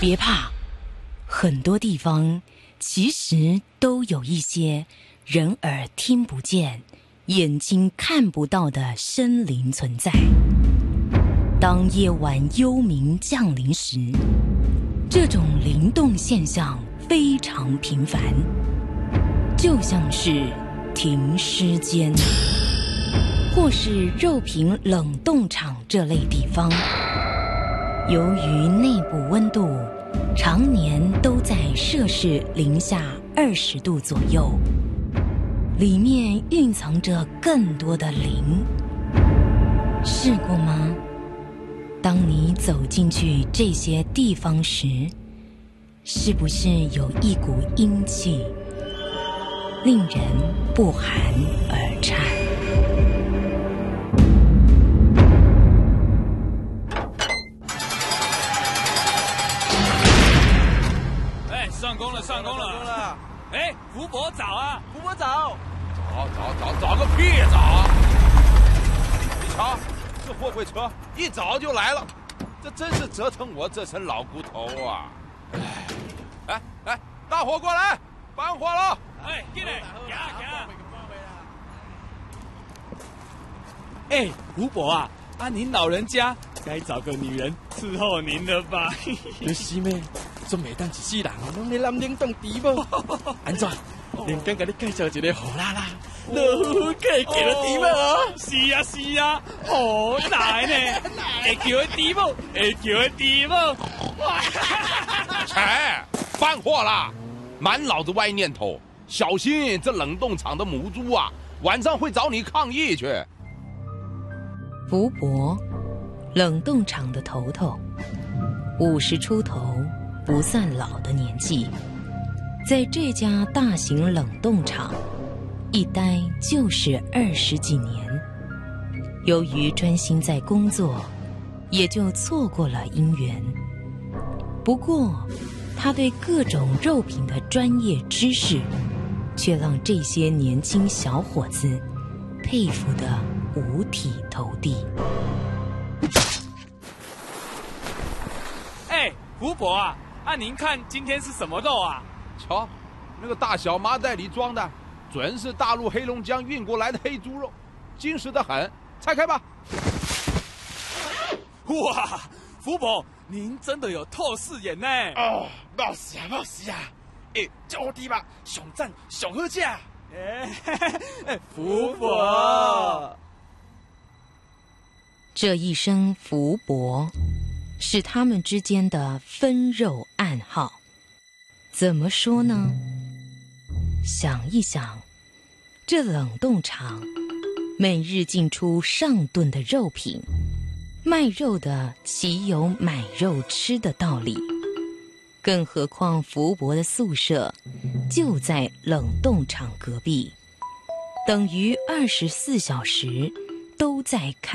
别怕，很多地方其实都有一些人耳听不见、眼睛看不到的生灵存在。当夜晚幽冥降临时，这种灵动现象非常频繁，就像是停尸间或是肉品冷冻厂这类地方。由于内部温度常年都在摄氏零下20度左右，里面蕴藏着更多的灵。试过吗？当你走进去这些地方时，是不是有一股阴气，令人不寒而颤？ 上工了，上工了！哎，福伯早啊， 福伯早！ 早个屁早！你瞧，这货柜车一早就来了，这真是折腾我这身老骨头啊！哎，大伙过来，搬货了！ 哎，进来，哎，福伯啊，您老人家该找个女人伺候您了吧？ 是咩？做每当一世人拢在男冷冻猪无？安怎？连刚给你介绍一个好啦啦，老夫可以给了猪无？ 是啊，好大呢！会叫的猪无，会叫的猪无。 切，搬货啦！满脑子歪念头，小心这冷冻厂的母猪啊，晚上会找你抗议去。 福伯，冷冻厂的头头，50出头。不算老的年纪，在这家大型冷冻厂一待就是20几年。由于专心在工作，也就错过了姻缘。不过他对各种肉品的专业知识，却让这些年轻小伙子佩服得五体投地。 哎，福伯啊！您看今天是什么肉啊？ 瞧，那个大小麻袋里装的，准是大陆黑龙江运过来的黑猪肉，精实得很。拆开吧。 哇，福伯，您真的有透视眼呢！ 哦，冒死啊！哎，这我弟吧，上赞上好吃。 福伯， 这一声福伯是他们之间的分肉暗号。怎么说呢？想一想，这冷冻厂每日进出上吨的肉品，卖肉的岂有买肉吃的道理？更何况福伯的宿舍就在冷冻厂隔壁，等于24小时都在看